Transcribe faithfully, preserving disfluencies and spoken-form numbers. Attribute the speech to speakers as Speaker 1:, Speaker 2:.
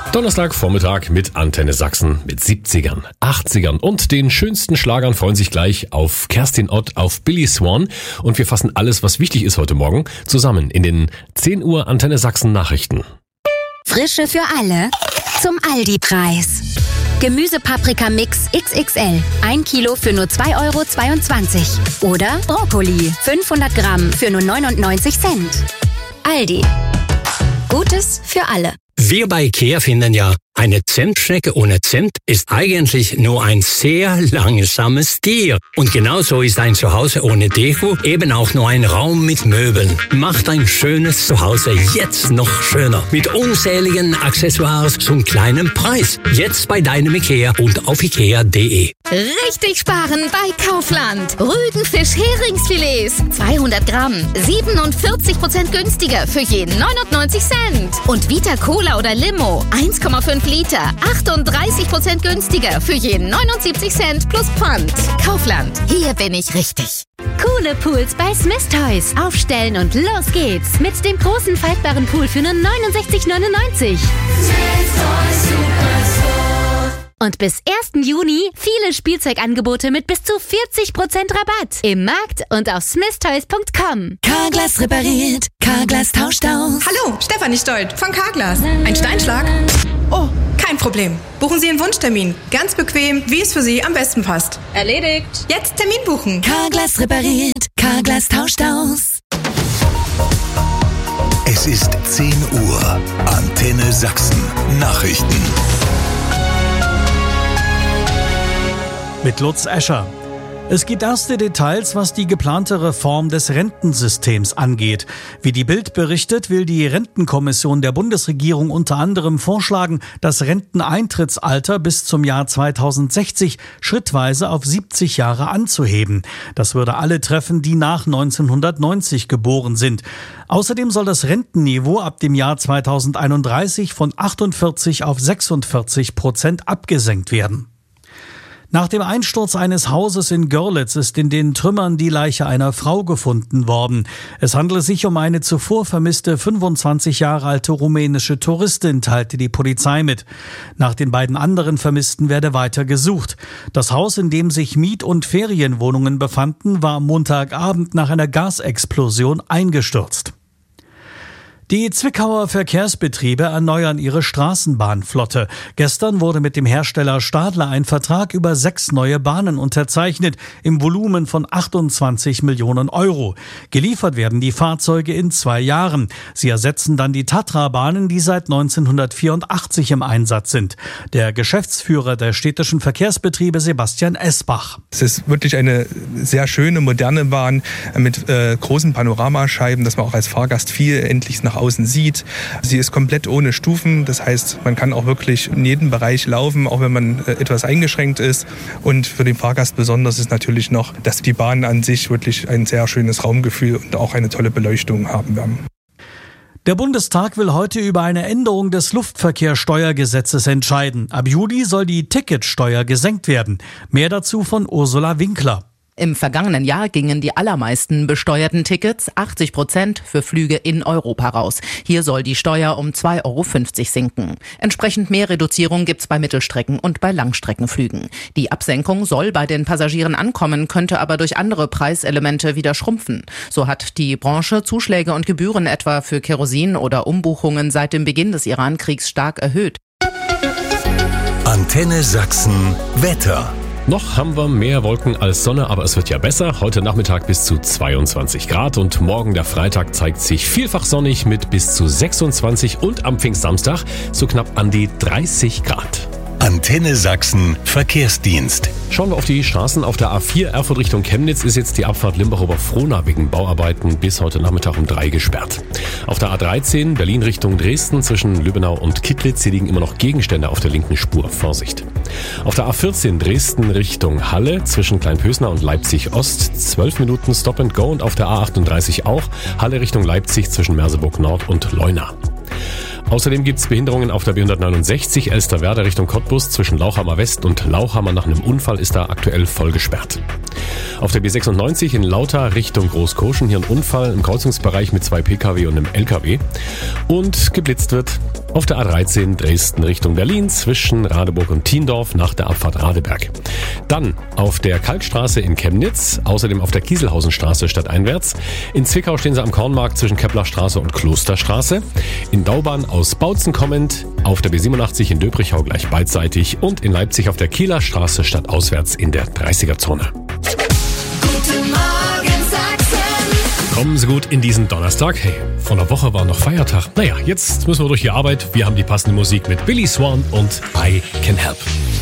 Speaker 1: Donnerstagvormittag mit Antenne Sachsen mit siebzigern, achtzigern und den schönsten Schlagern freuen sich gleich auf Kerstin Ott, auf Billy Swan und wir fassen alles, was wichtig ist heute Morgen, zusammen in den zehn Uhr Antenne Sachsen Nachrichten.
Speaker 2: Frische für alle zum Aldi-Preis. Gemüsepaprika-Mix X X L, ein Kilo für nur zwei Euro zweiundzwanzig. Oder Brokkoli, fünfhundert Gramm für nur neunundneunzig Cent. Aldi. Gutes für alle.
Speaker 3: Wir bei IKEA finden ja, eine Zentschnecke ohne Zimt ist eigentlich nur ein sehr langsames Tier. Und genauso ist ein Zuhause ohne Deko eben auch nur ein Raum mit Möbeln. Macht ein schönes Zuhause jetzt noch schöner. Mit unzähligen Accessoires zum kleinen Preis. Jetzt bei deinem IKEA und auf ikea punkt de.
Speaker 4: Richtig sparen bei Kaufland. Rügenfisch-Heringsfilets. zweihundert Gramm. siebenundvierzig Prozent günstiger für jeden neunundneunzig Cent. Und Vita Cola oder Limo. eins Komma fünf Liter. achtunddreißig Prozent günstiger für jeden neunundsiebzig Cent plus Pfand. Kaufland. Hier bin ich richtig.
Speaker 5: Coole Pools bei Smith Toys. Aufstellen und los geht's. Mit dem großen faltbaren Pool für nur neunundsechzig neunundneunzig. Und bis ersten Juni viele Spielzeugangebote mit bis zu vierzig Prozent Rabatt. Im Markt und auf smith toys punkt com.
Speaker 6: Carglass repariert, Carglass tauscht aus.
Speaker 7: Hallo, Stefanie Stolt von Carglass. Ein Steinschlag? Oh, kein Problem. Buchen Sie einen Wunschtermin. Ganz bequem, wie es für Sie am besten passt.
Speaker 4: Erledigt.
Speaker 7: Jetzt Termin buchen.
Speaker 6: Carglass repariert, Carglass tauscht aus.
Speaker 8: Es ist zehn Uhr. Antenne Sachsen. Nachrichten.
Speaker 9: Mit Lutz Escher. Es gibt erste Details, was die geplante Reform des Rentensystems angeht. Wie die Bild berichtet, will die Rentenkommission der Bundesregierung unter anderem vorschlagen, das Renteneintrittsalter bis zum Jahr zweitausendsechzig schrittweise auf siebzig Jahre anzuheben. Das würde alle treffen, die nach neunzehnhundertneunzig geboren sind. Außerdem soll das Rentenniveau ab dem Jahr zweitausendeinunddreißig von achtundvierzig auf sechsundvierzig Prozent abgesenkt werden. Nach dem Einsturz eines Hauses in Görlitz ist in den Trümmern die Leiche einer Frau gefunden worden. Es handele sich um eine zuvor vermisste fünfundzwanzig Jahre alte rumänische Touristin, teilte die Polizei mit. Nach den beiden anderen Vermissten werde weiter gesucht. Das Haus, in dem sich Miet- und Ferienwohnungen befanden, war am Montagabend nach einer Gasexplosion eingestürzt. Die Zwickauer Verkehrsbetriebe erneuern ihre Straßenbahnflotte. Gestern wurde mit dem Hersteller Stadler ein Vertrag über sechs neue Bahnen unterzeichnet, im Volumen von achtundzwanzig Millionen Euro. Geliefert werden die Fahrzeuge in zwei Jahren. Sie ersetzen dann die Tatra-Bahnen, die seit neunzehnhundertvierundachtzig im Einsatz sind. Der Geschäftsführer der städtischen Verkehrsbetriebe, Sebastian Esbach.
Speaker 10: Es ist wirklich eine sehr schöne, moderne Bahn mit äh, großen Panoramascheiben, dass man auch als Fahrgast viel endlich nach außen sieht. Sie ist komplett ohne Stufen, das heißt, man kann auch wirklich in jedem Bereich laufen, auch wenn man äh, etwas eingeschränkt ist. Und für den Fahrgast besonders ist natürlich noch, dass die Bahnen an sich wirklich ein sehr schönes Raumgefühl und auch eine tolle Beleuchtung haben werden.
Speaker 9: Der Bundestag will heute über eine Änderung des Luftverkehrssteuergesetzes entscheiden. Ab Juli soll die Ticketsteuer gesenkt werden. Mehr dazu von Ursula Winkler.
Speaker 11: Im vergangenen Jahr gingen die allermeisten besteuerten Tickets, achtzig Prozent, für Flüge in Europa raus. Hier soll die Steuer um zwei Euro fünfzig sinken. Entsprechend mehr Reduzierung gibt's bei Mittelstrecken- und bei Langstreckenflügen. Die Absenkung soll bei den Passagieren ankommen, könnte aber durch andere Preiselemente wieder schrumpfen. So hat die Branche Zuschläge und Gebühren etwa für Kerosin oder Umbuchungen seit dem Beginn des Iran-Kriegs stark erhöht.
Speaker 8: Antenne Sachsen Wetter.
Speaker 1: Noch haben wir mehr Wolken als Sonne, aber es wird ja besser. Heute Nachmittag bis zu zweiundzwanzig Grad und morgen der Freitag zeigt sich vielfach sonnig mit bis zu sechsundzwanzig und am Pfingstsamstag so knapp an die dreißig Grad.
Speaker 8: Antenne Sachsen Verkehrsdienst.
Speaker 1: Schauen wir auf die Straßen. Auf der A vier Erfurt Richtung Chemnitz ist jetzt die Abfahrt Limbach-Oberfrohna wegen Bauarbeiten bis heute Nachmittag um drei gesperrt. Auf der A dreizehn Berlin Richtung Dresden zwischen Lübbenau und Kittlitz, hier liegen immer noch Gegenstände auf der linken Spur. Vorsicht. Auf der A vierzehn Dresden Richtung Halle zwischen Kleinpösner und Leipzig Ost zwölf Minuten Stop and Go und auf der A achtunddreißig auch Halle Richtung Leipzig zwischen Merseburg Nord und Leuna. Außerdem gibt es Behinderungen auf der B hundertneunundsechzig Elsterwerda Richtung Cottbus zwischen Lauchhammer West und Lauchhammer. Nach einem Unfall ist da aktuell voll gesperrt. Auf der B sechsundneunzig in Lauter Richtung Großkoschen hier ein Unfall im Kreuzungsbereich mit zwei Pkw und einem Lkw. Und geblitzt wird. Auf der A dreizehn Dresden Richtung Berlin zwischen Radeburg und Thiendorf nach der Abfahrt Radeberg. Dann auf der Kalkstraße in Chemnitz, außerdem auf der Kieselhausenstraße stadteinwärts. In Zwickau stehen sie am Kornmarkt zwischen Keplerstraße und Klosterstraße. In Daubahn aus Bautzen kommend, auf der B siebenundachtzig in Döbrichau gleich beidseitig und in Leipzig auf der Kieler Straße stadtauswärts in der dreißiger-Zone.
Speaker 6: Guten Morgen, Sachsen.
Speaker 1: Kommen Sie gut in diesen Donnerstag. Hey, vor einer Woche war noch Feiertag. Naja, jetzt müssen wir durch die Arbeit. Wir haben die passende Musik mit Billy Swan und I Can Help.